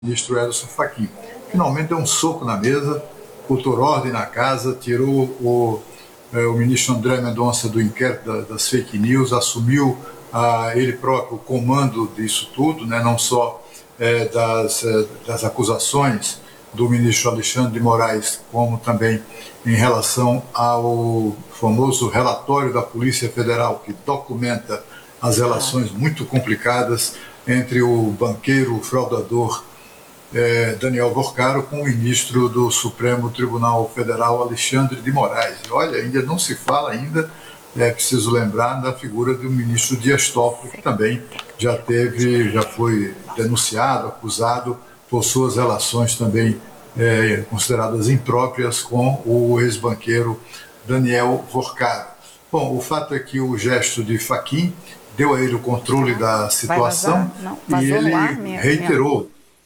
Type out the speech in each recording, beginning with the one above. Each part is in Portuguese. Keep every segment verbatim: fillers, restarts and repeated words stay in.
ministro Edson Fachin. Finalmente deu um soco na mesa, botou ordem na casa, tirou o, é, o ministro André Mendonça do inquérito da, das fake news, assumiu ah, ele próprio o comando disso tudo, né, não só é, das, é, das acusações do ministro Alexandre de Moraes, como também em relação ao famoso relatório da Polícia Federal, que documenta as relações muito complicadas entre o banqueiro o fraudador É, Daniel Vorcaro com o ministro do Supremo Tribunal Federal, Alexandre de Moraes. E olha, ainda não se fala ainda, é preciso lembrar da figura do ministro Dias Toffoli, que também já teve, já foi denunciado, acusado por suas relações também é, consideradas impróprias com o ex-banqueiro Daniel Vorcaro. Bom, o fato é que o gesto de Fachin deu a ele o controle da situação e ele reiterou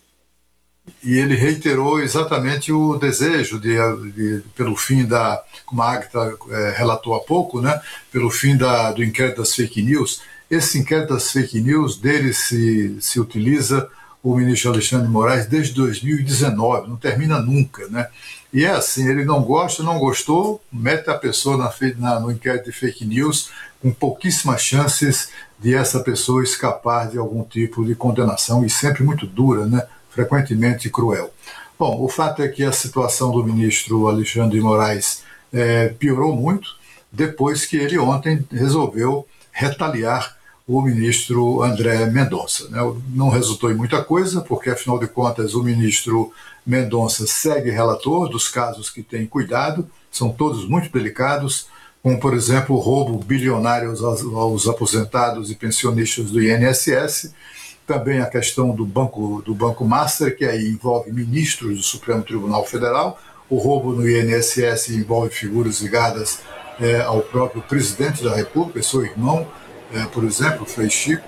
E ele reiterou exatamente o desejo de, de, pelo fim da, como a Agatha é, relatou há pouco, né, pelo fim da, do inquérito das fake news. Esse inquérito das fake news, dele se, se utiliza o ministro Alexandre de Moraes desde dois mil e dezenove, não termina nunca, né? E é assim, ele não gosta, não gostou, mete a pessoa na, na, no inquérito de fake news com pouquíssimas chances de essa pessoa escapar de algum tipo de condenação, e sempre muito dura, né? Frequentemente cruel. Bom, o fato é que a situação do ministro Alexandre de Moraes é, piorou muito depois que ele ontem resolveu retaliar o ministro André Mendonça, né? Não resultou em muita coisa, porque afinal de contas o ministro Mendonça segue relator dos casos que tem cuidado, são todos muito delicados, como por exemplo o roubo bilionário aos, aos aposentados e pensionistas do I N S S, também a questão do Banco, do Banco Master, que aí envolve ministros do Supremo Tribunal Federal, o roubo no I N S S envolve figuras ligadas é, ao próprio presidente da República, seu irmão, é, por exemplo, Frei Chico,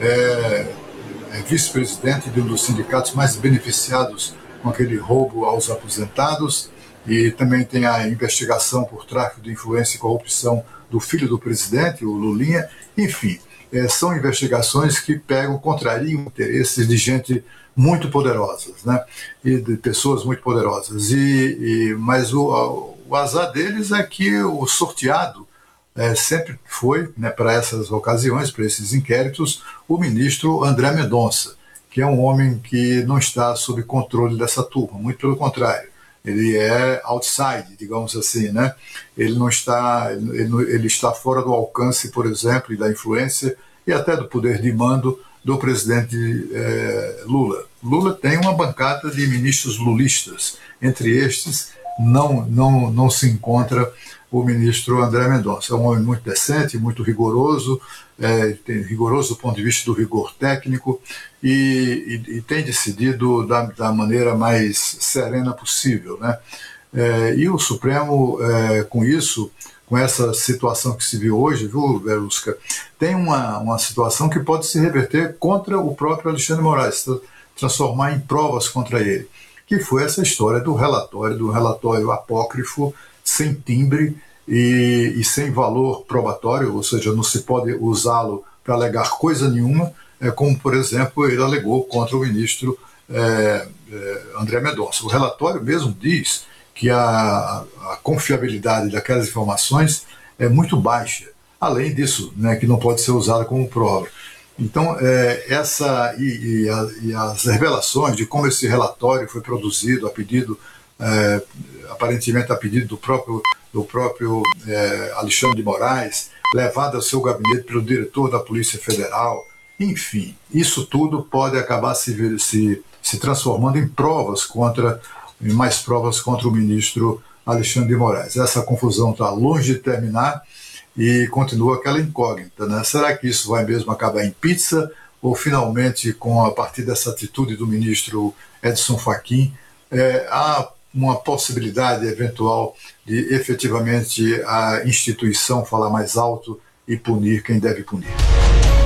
é, é vice-presidente de um dos sindicatos mais beneficiados com aquele roubo aos aposentados, e também tem a investigação por tráfico de influência e corrupção do filho do presidente, o Lulinha, enfim. É, são investigações que pegam, contrariam interesses de gente muito poderosas, né? E de pessoas muito poderosas. E, e, mas o, o azar deles é que o sorteado é, sempre foi, né, para essas ocasiões, para esses inquéritos, o ministro André Mendonça, que é um homem que não está sob controle dessa turma, muito pelo contrário. Ele é outside, digamos assim, né? Ele não está, ele, ele está fora do alcance, por exemplo, e da influência e até do poder de mando do presidente eh, Lula. Lula tem uma bancada de ministros lulistas. Entre estes, não, não, não se encontra o ministro André Mendonça. É um homem muito decente, muito rigoroso, é, tem, rigoroso do ponto de vista do rigor técnico, e, e, e tem decidido da, da maneira mais serena possível, né? É, e o Supremo, é, com isso, com essa situação que se viu hoje, viu, Verusca, tem uma, uma situação que pode se reverter contra o próprio Alexandre de Moraes, transformar em provas contra ele, que foi essa história do relatório, do relatório apócrifo, sem timbre e, e sem valor probatório, ou seja, não se pode usá-lo para alegar coisa nenhuma, é, como, por exemplo, ele alegou contra o ministro é, é, André Mendonça. O relatório mesmo diz que a, a confiabilidade daquelas informações é muito baixa, além disso, né, que não pode ser usada como prova. Então, é, essa e, e, a, e as revelações de como esse relatório foi produzido a pedido, é, aparentemente a pedido do próprio, do próprio é, Alexandre de Moraes, levado ao seu gabinete pelo diretor da Polícia Federal, enfim, isso tudo pode acabar se, se, se transformando em provas contra, em mais provas contra o ministro Alexandre de Moraes. Essa confusão está longe de terminar e continua aquela incógnita, né? Será que isso vai mesmo acabar em pizza, ou finalmente, com a partir dessa atitude do ministro Edson Fachin, é, há uma possibilidade eventual de efetivamente a instituição falar mais alto e punir quem deve punir?